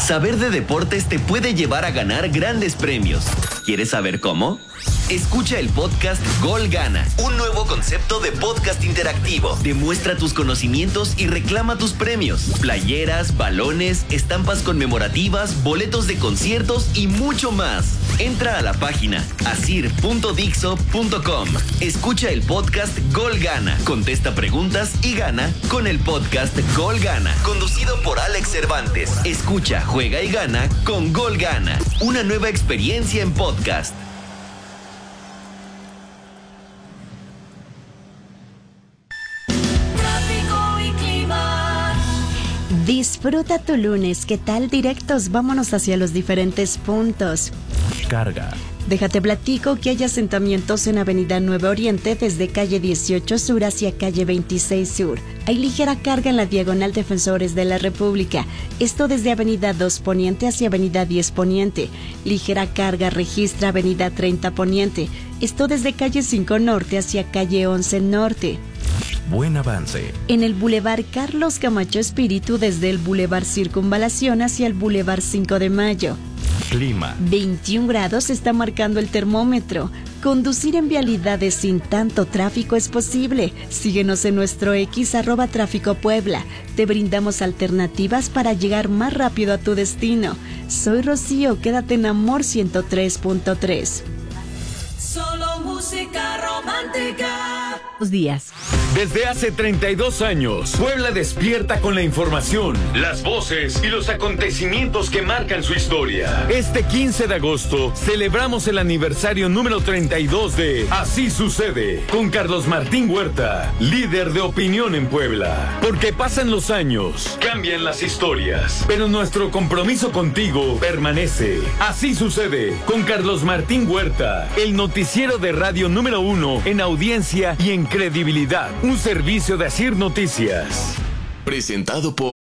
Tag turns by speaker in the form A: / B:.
A: Saber de deportes te puede llevar a ganar grandes premios. ¿Quieres saber cómo? Escucha el podcast Gol Gana, un nuevo concepto de podcast interactivo. Demuestra tus conocimientos y reclama tus premios. Playeras, balones, estampas conmemorativas, boletos de conciertos y mucho más. Entra a la página asir.dixo.com. Escucha el podcast Gol Gana. Contesta preguntas y gana con el podcast Gol Gana, conducido por Alex Cervantes. Escucha, juega y gana con Gol Gana. Una nueva experiencia en podcast.
B: Disfruta tu lunes. ¿Qué tal? Directos, vámonos hacia los diferentes puntos.
C: Carga.
B: Déjate platico que hay asentamientos en Avenida Nuevo Oriente desde calle 18 Sur hacia calle 26 Sur. Hay ligera carga en la diagonal Defensores de la República. Esto desde Avenida 2 Poniente hacia Avenida 10 Poniente. Ligera carga registra Avenida 30 Poniente. Esto desde calle 5 Norte hacia calle 11 Norte.
C: Buen avance.
B: En el Boulevard Carlos Camacho Espíritu desde el Boulevard Circunvalación hacia el Boulevard 5 de Mayo.
C: Clima.
B: 21 grados está marcando el termómetro. Conducir en vialidades sin tanto tráfico es posible. Síguenos en nuestro X @Tráfico Puebla. Te brindamos alternativas para llegar más rápido a tu destino. Soy Rocío, quédate en Amor 103.3.
D: Solo música romántica.
B: Buenos días.
E: Desde hace 32 años, Puebla despierta con la información, las voces y los acontecimientos que marcan su historia. Este 15 de agosto celebramos el aniversario número 32 de Así Sucede, con Carlos Martín Huerta, líder de opinión en Puebla. Porque pasan los años, cambian las historias, pero nuestro compromiso contigo permanece. Así Sucede, con Carlos Martín Huerta, el noticiero de radio número 1 en audiencia y en credibilidad. Un servicio de Asir Noticias.
F: Presentado por